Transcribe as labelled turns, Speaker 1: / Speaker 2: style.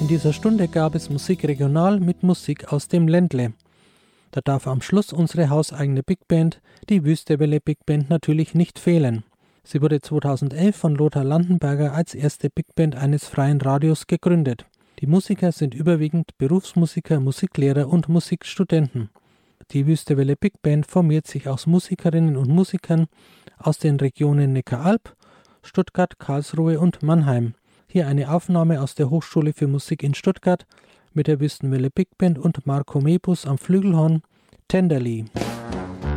Speaker 1: In dieser Stunde gab es Musik regional mit Musik aus dem Ländle. Da darf am Schluss unsere hauseigene Big Band, die Wüstewelle Big Band, natürlich nicht fehlen. Sie wurde 2011 von Lothar Landenberger als erste Big Band eines freien Radios gegründet. Die Musiker sind überwiegend Berufsmusiker, Musiklehrer und Musikstudenten. Die Wüstewelle Big Band formiert sich aus Musikerinnen und Musikern aus den Regionen Neckaralb, Stuttgart, Karlsruhe und Mannheim. Hier eine Aufnahme aus der Hochschule für Musik in Stuttgart mit der Wüstenwelle Big Band und Marco Mebus am Flügelhorn, Tenderly.